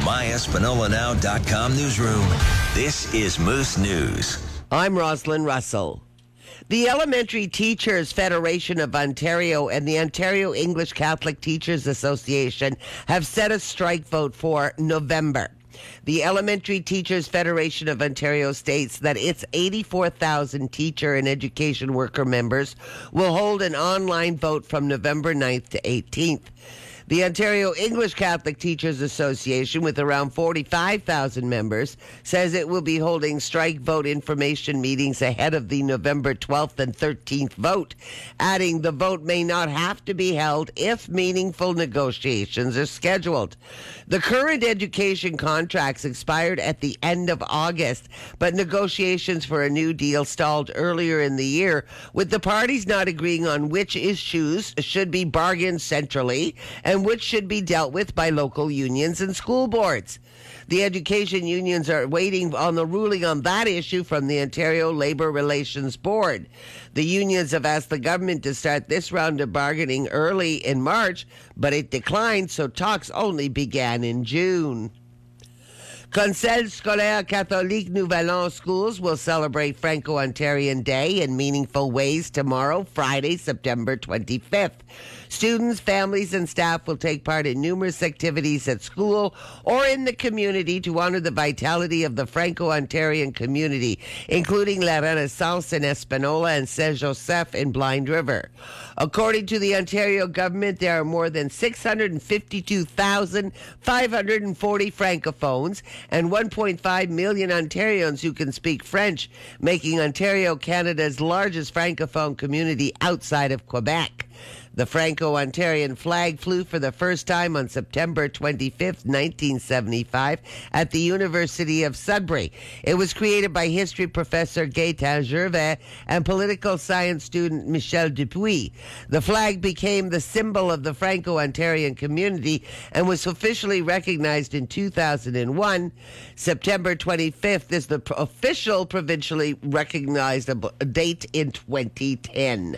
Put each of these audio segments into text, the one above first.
myespanolanowcom newsroom, this is Moose News. I'm Rosalind Russell. The Elementary Teachers Federation of Ontario and the Ontario English Catholic Teachers Association have set a strike vote for November. The Elementary Teachers Federation of Ontario states that its 84,000 teacher and education worker members will hold an online vote from November 9th to 18th. The Ontario English Catholic Teachers Association, with around 45,000 members, says it will be holding strike vote information meetings ahead of the November 12th and 13th vote, adding the vote may not have to be held if meaningful negotiations are scheduled. The current education contracts expired at the end of August, but negotiations for a new deal stalled earlier in the year, with the parties not agreeing on which issues should be bargained centrally and which should be dealt with by local unions and school boards. The education unions are waiting on the ruling on that issue from the Ontario Labour Relations Board. The unions have asked the government to start this round of bargaining early in March, but it declined, so talks only began in June. Conseil Scolaire Catholique Nouvel An schools will celebrate Franco-Ontarian Day in meaningful ways tomorrow, Friday, September 25th. Students, families, and staff will take part in numerous activities at school or in the community to honor the vitality of the Franco-Ontarian community, including La Renaissance in Espanola and Saint-Joseph in Blind River. According to the Ontario government, there are more than 652,540 Francophones and 1.5 million Ontarians who can speak French, making Ontario Canada's largest Francophone community outside of Quebec. The Franco-Ontarian flag flew for the first time on September 25th, 1975, at the University of Sudbury. It was created by history professor Gaëtan Gervais and political science student Michel Dupuis. The flag became the symbol of the Franco-Ontarian community and was officially recognized in 2001. September 25th is the official provincially recognized date in 2010.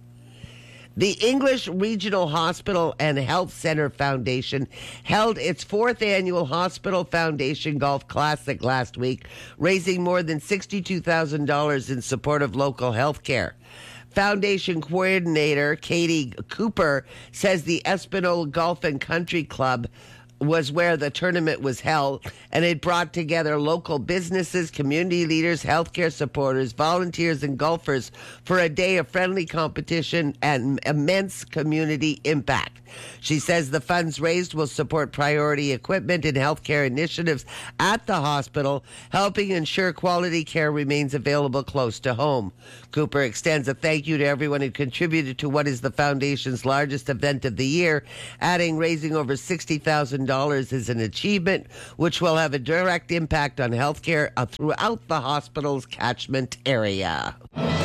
The English Regional Hospital and Health Centre Foundation held its fourth annual Hospital Foundation Golf Classic last week, raising more than $62,000 in support of local health care. Foundation coordinator Katie Cooper says the Espanola Golf and Country Club was where the tournament was held, and it brought together local businesses, community leaders, healthcare supporters, volunteers, and golfers for a day of friendly competition and immense community impact. She says the funds raised will support priority equipment and healthcare initiatives at the hospital, helping ensure quality care remains available close to home. Cooper extends a thank you to everyone who contributed to what is the foundation's largest event of the year, adding raising over $60,000 is an achievement which will have a direct impact on healthcare throughout the hospital's catchment area.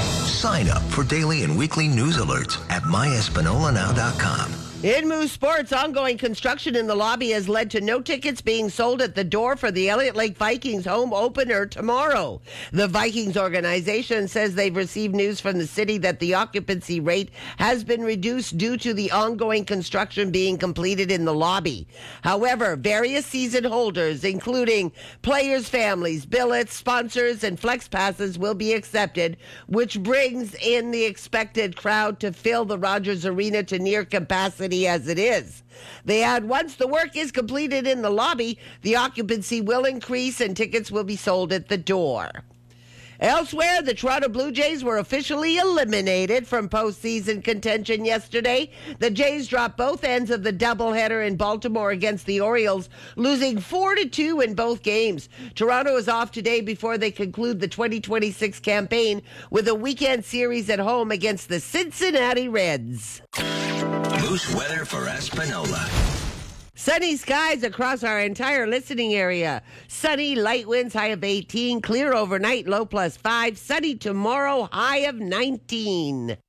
Sign up for daily and weekly news alerts at myespanolanowcom. In Moose Sports, ongoing construction in the lobby has led to no tickets being sold at the door for the Elliott Lake Vikings home opener tomorrow. The Vikings organization says they've received news from the city that the occupancy rate has been reduced due to the ongoing construction being completed in the lobby. However, various season holders, including players' families, billets, sponsors, and flex passes will be accepted, which brings in the expected crowd to fill the Rogers Arena to near capacity as it is. They add once the work is completed in the lobby, the occupancy will increase and tickets will be sold at the door. Elsewhere, the Toronto Blue Jays were officially eliminated from postseason contention yesterday. The Jays dropped both ends of the doubleheader in Baltimore against the Orioles, losing 4-2 in both games. Toronto is off today before they conclude the 2026 campaign with a weekend series at home against the Cincinnati Reds. Moose weather for Espanola. Sunny skies across our entire listening area. Sunny, light winds, high of 18. Clear overnight, low +5. Sunny tomorrow, high of 19.